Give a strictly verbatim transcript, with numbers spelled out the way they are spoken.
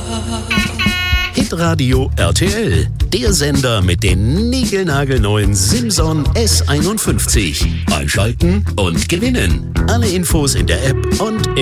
Hitradio R T L, der Sender mit den niegelnagelneuen Simson S einundfünfzig. Einschalten und gewinnen. Alle Infos in der App und